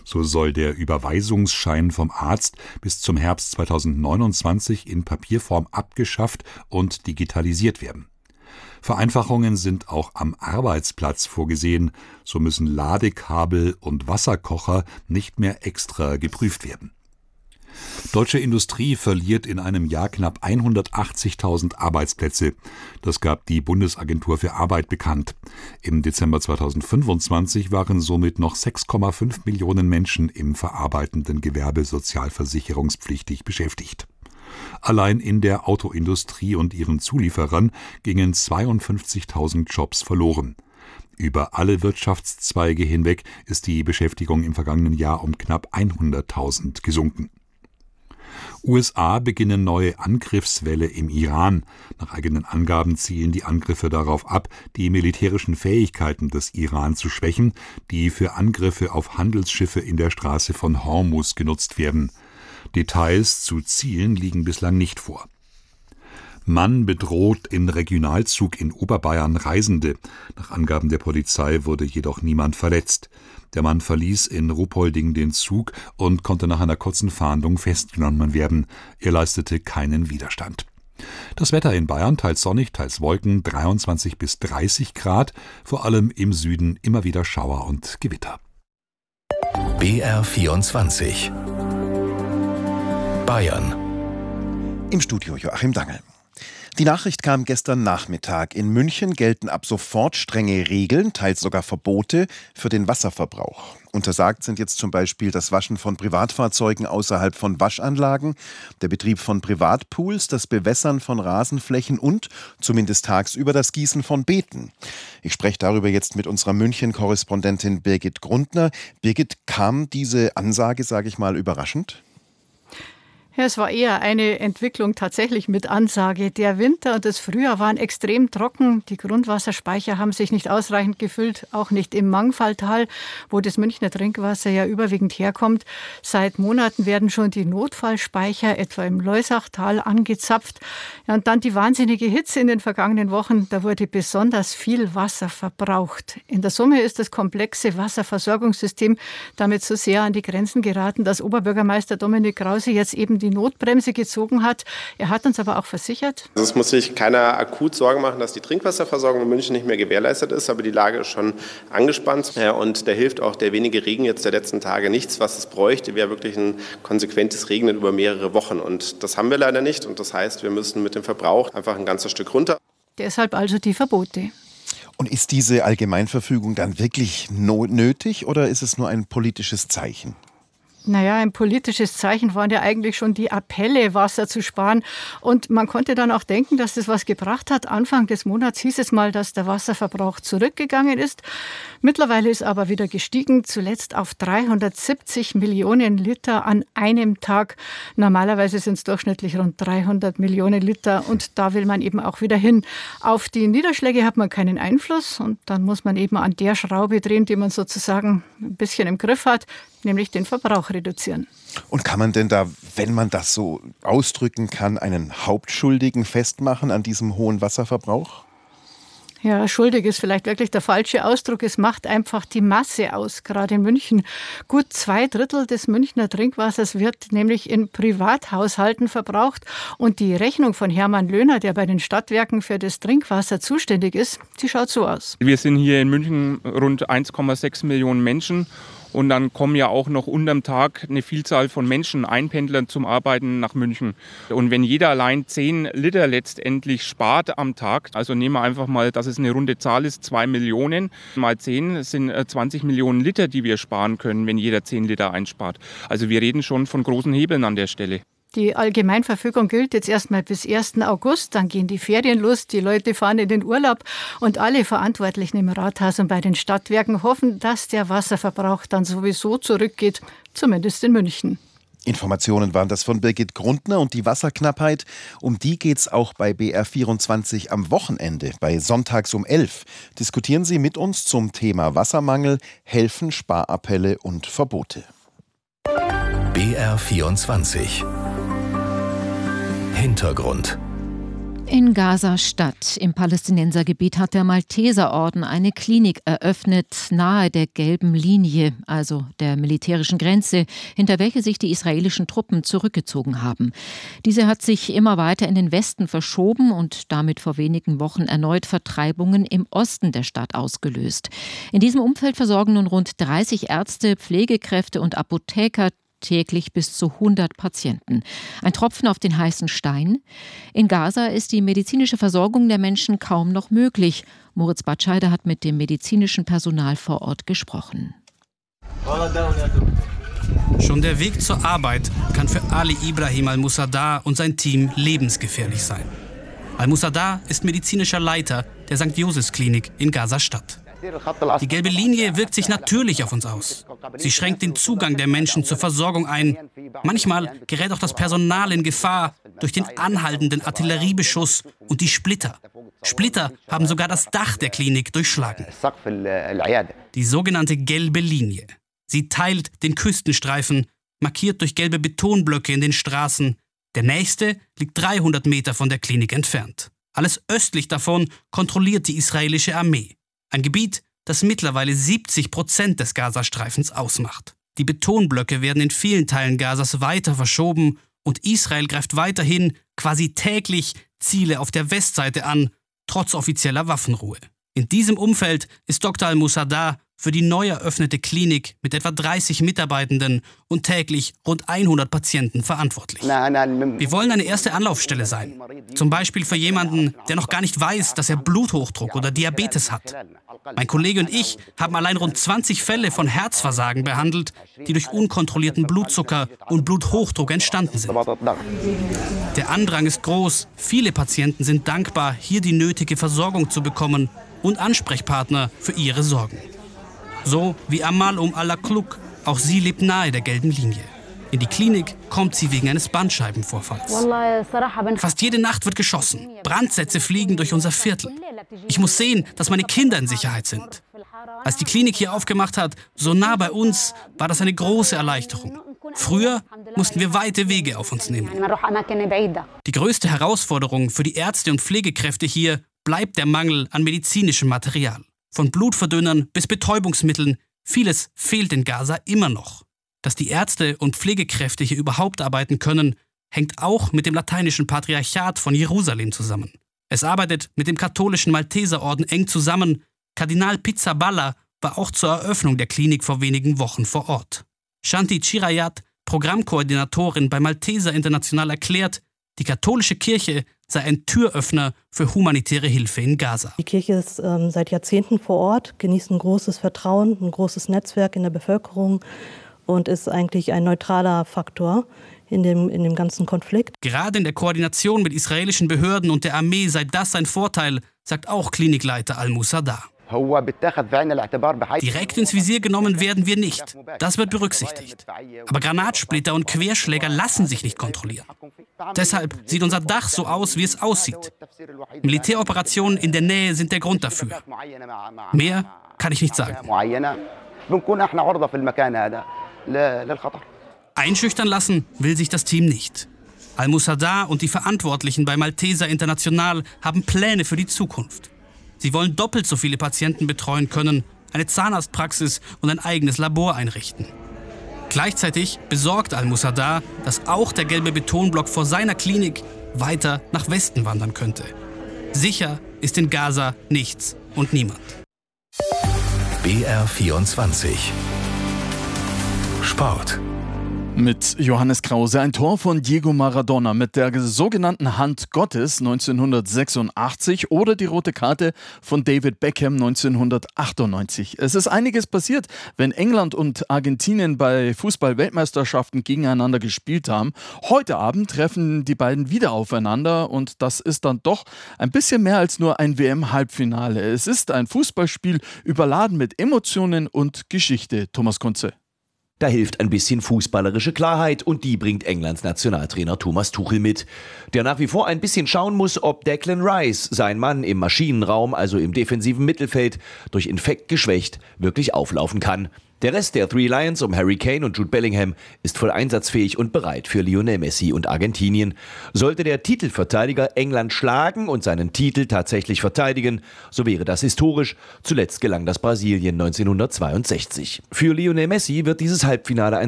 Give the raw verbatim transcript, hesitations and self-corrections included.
So soll der Überweisungsschein vom Arzt bis zum Herbst zweitausendneunundzwanzig in Papierform abgeschafft und digitalisiert werden. Vereinfachungen sind auch am Arbeitsplatz vorgesehen. So müssen Ladekabel und Wasserkocher nicht mehr extra geprüft werden. Deutsche Industrie verliert in einem Jahr knapp hundertachtzigtausend Arbeitsplätze. Das gab die Bundesagentur für Arbeit bekannt. Im Dezember zweitausendfünfundzwanzig waren somit noch sechs Komma fünf Millionen Menschen im verarbeitenden Gewerbe sozialversicherungspflichtig beschäftigt. Allein in der Autoindustrie und ihren Zulieferern gingen zweiundfünfzigtausend Jobs verloren. Über alle Wirtschaftszweige hinweg ist die Beschäftigung im vergangenen Jahr um knapp hunderttausend gesunken. U S A beginnen neue Angriffswelle im Iran. Nach eigenen Angaben zielen die Angriffe darauf ab, die militärischen Fähigkeiten des Iran zu schwächen, die für Angriffe auf Handelsschiffe in der Straße von Hormuz genutzt werden. Details zu Zielen liegen bislang nicht vor. Mann bedroht in Regionalzug in Oberbayern Reisende. Nach Angaben der Polizei wurde jedoch niemand verletzt. Der Mann verließ in Ruppolding den Zug und konnte nach einer kurzen Fahndung festgenommen werden. Er leistete keinen Widerstand. Das Wetter in Bayern teils sonnig, teils Wolken, dreiundzwanzig bis dreißig Grad, vor allem im Süden immer wieder Schauer und Gewitter. B R vierundzwanzig Bayern. Im Studio Joachim Dangel. Die Nachricht kam gestern Nachmittag. In München gelten ab sofort strenge Regeln, teils sogar Verbote für den Wasserverbrauch. Untersagt sind jetzt zum Beispiel das Waschen von Privatfahrzeugen außerhalb von Waschanlagen, der Betrieb von Privatpools, das Bewässern von Rasenflächen und zumindest tagsüber das Gießen von Beeten. Ich spreche darüber jetzt mit unserer München-Korrespondentin Birgit Grundner. Birgit, kam diese Ansage, sage ich mal, überraschend? Ja, es war eher eine Entwicklung tatsächlich mit Ansage. Der Winter und das Frühjahr waren extrem trocken. Die Grundwasserspeicher haben sich nicht ausreichend gefüllt, auch nicht im Mangfalltal, wo das Münchner Trinkwasser ja überwiegend herkommt. Seit Monaten werden schon die Notfallspeicher, etwa im Loisachtal, angezapft. Ja, und dann die wahnsinnige Hitze in den vergangenen Wochen. Da wurde besonders viel Wasser verbraucht. In der Summe ist das komplexe Wasserversorgungssystem damit so sehr an die Grenzen geraten, dass Oberbürgermeister Dominik Krause jetzt eben die Notbremse gezogen hat. Er hat uns aber auch versichert: Also es muss sich keiner akut Sorgen machen, dass die Trinkwasserversorgung in München nicht mehr gewährleistet ist, aber die Lage ist schon angespannt. Ja, und da hilft auch der wenige Regen jetzt der letzten Tage nichts. Was es bräuchte, wäre wirklich ein konsequentes Regnen über mehrere Wochen. Und das haben wir leider nicht. Und das heißt, wir müssen mit dem Verbrauch einfach ein ganzes Stück runter. Deshalb also die Verbote. Und ist diese Allgemeinverfügung dann wirklich no- nötig oder ist es nur ein politisches Zeichen? Naja, ein politisches Zeichen waren ja eigentlich schon die Appelle, Wasser zu sparen. Und man konnte dann auch denken, dass das was gebracht hat. Anfang des Monats hieß es mal, dass der Wasserverbrauch zurückgegangen ist. Mittlerweile ist aber wieder gestiegen, zuletzt auf dreihundertsiebzig Millionen Liter an einem Tag. Normalerweise sind es durchschnittlich rund dreihundert Millionen Liter. Und da will man eben auch wieder hin. Auf die Niederschläge hat man keinen Einfluss. Und dann muss man eben an der Schraube drehen, die man sozusagen ein bisschen im Griff hat, nämlich den Verbrauch reduzieren. Und kann man denn da, wenn man das so ausdrücken kann, einen Hauptschuldigen festmachen an diesem hohen Wasserverbrauch? Ja, schuldig ist vielleicht wirklich der falsche Ausdruck. Es macht einfach die Masse aus, gerade in München. Gut zwei Drittel des Münchner Trinkwassers wird nämlich in Privathaushalten verbraucht. Und die Rechnung von Hermann Löhner, der bei den Stadtwerken für das Trinkwasser zuständig ist, die schaut so aus. Wir sind hier in München rund eins Komma sechs Millionen Menschen. Und dann kommen ja auch noch unterm Tag eine Vielzahl von Menschen, Einpendlern zum Arbeiten nach München. Und wenn jeder allein zehn Liter letztendlich spart am Tag, also nehmen wir einfach mal, dass es eine runde Zahl ist, zwei Millionen mal zehn sind zwanzig Millionen Liter, die wir sparen können, wenn jeder zehn Liter einspart. Also wir reden schon von großen Hebeln an der Stelle. Die Allgemeinverfügung gilt jetzt erstmal bis ersten August, dann gehen die Ferien los, die Leute fahren in den Urlaub und alle Verantwortlichen im Rathaus und bei den Stadtwerken hoffen, dass der Wasserverbrauch dann sowieso zurückgeht, zumindest in München. Informationen waren das von Birgit Grundner und die Wasserknappheit, um die geht's auch bei B R vierundzwanzig am Wochenende, bei Sonntags um elf. Diskutieren Sie mit uns zum Thema Wassermangel, helfen Sparappelle und Verbote. B R vierundzwanzig Hintergrund. In Gaza-Stadt im Palästinensergebiet hat der Malteserorden eine Klinik eröffnet, nahe der gelben Linie, also der militärischen Grenze, hinter welche sich die israelischen Truppen zurückgezogen haben. Diese hat sich immer weiter in den Westen verschoben und damit vor wenigen Wochen erneut Vertreibungen im Osten der Stadt ausgelöst. In diesem Umfeld versorgen nun rund dreißig Ärzte, Pflegekräfte und Apotheker täglich bis zu hundert Patienten. Ein Tropfen auf den heißen Stein. In Gaza ist die medizinische Versorgung der Menschen kaum noch möglich. Moritz Batscheider hat mit dem medizinischen Personal vor Ort gesprochen. Schon der Weg zur Arbeit kann für Ali Ibrahim al-Musaddah und sein Team lebensgefährlich sein. Al-Musaddah ist medizinischer Leiter der Sankt Josephs Klinik in Gaza-Stadt. Die gelbe Linie wirkt sich natürlich auf uns aus. Sie schränkt den Zugang der Menschen zur Versorgung ein. Manchmal gerät auch das Personal in Gefahr durch den anhaltenden Artilleriebeschuss und die Splitter. Splitter haben sogar das Dach der Klinik durchschlagen. Die sogenannte gelbe Linie. Sie teilt den Küstenstreifen, markiert durch gelbe Betonblöcke in den Straßen. Der nächste liegt dreihundert Meter von der Klinik entfernt. Alles östlich davon kontrolliert die israelische Armee. Ein Gebiet, das mittlerweile siebzig Prozent des Gazastreifens ausmacht. Die Betonblöcke werden in vielen Teilen Gazas weiter verschoben und Israel greift weiterhin quasi täglich Ziele auf der Westseite an, trotz offizieller Waffenruhe. In diesem Umfeld ist Doktor al-Musaddah für die neu eröffnete Klinik mit etwa dreißig Mitarbeitenden und täglich rund hundert Patienten verantwortlich. Wir wollen eine erste Anlaufstelle sein. Zum Beispiel für jemanden, der noch gar nicht weiß, dass er Bluthochdruck oder Diabetes hat. Mein Kollege und ich haben allein rund zwanzig Fälle von Herzversagen behandelt, die durch unkontrollierten Blutzucker und Bluthochdruck entstanden sind. Der Andrang ist groß. Viele Patienten sind dankbar, hier die nötige Versorgung zu bekommen und Ansprechpartner für ihre Sorgen. So wie Amal Um al-Akluk, auch sie lebt nahe der gelben Linie. In die Klinik kommt sie wegen eines Bandscheibenvorfalls. Fast jede Nacht wird geschossen. Brandsätze fliegen durch unser Viertel. Ich muss sehen, dass meine Kinder in Sicherheit sind. Als die Klinik hier aufgemacht hat, so nah bei uns, war das eine große Erleichterung. Früher mussten wir weite Wege auf uns nehmen. Die größte Herausforderung für die Ärzte und Pflegekräfte hier bleibt der Mangel an medizinischem Material. Von Blutverdünnern bis Betäubungsmitteln, vieles fehlt in Gaza immer noch. Dass die Ärzte und Pflegekräfte hier überhaupt arbeiten können, hängt auch mit dem lateinischen Patriarchat von Jerusalem zusammen. Es arbeitet mit dem katholischen Malteserorden eng zusammen. Kardinal Pizzaballa war auch zur Eröffnung der Klinik vor wenigen Wochen vor Ort. Shanti Chirayat, Programmkoordinatorin bei Malteser International, erklärt, die katholische Kirche sei ein Türöffner für humanitäre Hilfe in Gaza. Die Kirche ist ähm, seit Jahrzehnten vor Ort, genießt ein großes Vertrauen, ein großes Netzwerk in der Bevölkerung und ist eigentlich ein neutraler Faktor in dem, in dem ganzen Konflikt. Gerade in der Koordination mit israelischen Behörden und der Armee sei das ein Vorteil, sagt auch Klinikleiter al-Musaddah. Direkt ins Visier genommen werden wir nicht. Das wird berücksichtigt. Aber Granatsplitter und Querschläger lassen sich nicht kontrollieren. Deshalb sieht unser Dach so aus, wie es aussieht. Militäroperationen in der Nähe sind der Grund dafür. Mehr kann ich nicht sagen. Einschüchtern lassen will sich das Team nicht. Al-Musaddah und die Verantwortlichen bei Malteser International haben Pläne für die Zukunft. Sie wollen doppelt so viele Patienten betreuen können, eine Zahnarztpraxis und ein eigenes Labor einrichten. Gleichzeitig besorgt al-Musaddah, dass auch der gelbe Betonblock vor seiner Klinik weiter nach Westen wandern könnte. Sicher ist in Gaza nichts und niemand. B R vierundzwanzig Sport. Mit Johannes Krause ein Tor von Diego Maradona mit der sogenannten Hand Gottes neunzehnhundertsechsundachtzig oder die rote Karte von David Beckham neunzehnhundertachtundneunzig. Es ist einiges passiert, wenn England und Argentinien bei Fußball-Weltmeisterschaften gegeneinander gespielt haben. Heute Abend treffen die beiden wieder aufeinander und das ist dann doch ein bisschen mehr als nur ein W M-Halbfinale. Es ist ein Fußballspiel überladen mit Emotionen und Geschichte. Thomas Kunze. Da hilft ein bisschen fußballerische Klarheit und die bringt Englands Nationaltrainer Thomas Tuchel mit, der nach wie vor ein bisschen schauen muss, ob Declan Rice, sein Mann im Maschinenraum, also im defensiven Mittelfeld, durch Infekt geschwächt, wirklich auflaufen kann. Der Rest der Three Lions um Harry Kane und Jude Bellingham ist voll einsatzfähig und bereit für Lionel Messi und Argentinien. Sollte der Titelverteidiger England schlagen und seinen Titel tatsächlich verteidigen, so wäre das historisch. Zuletzt gelang das Brasilien neunzehnhundertzweiundsechzig. Für Lionel Messi wird dieses Halbfinale ein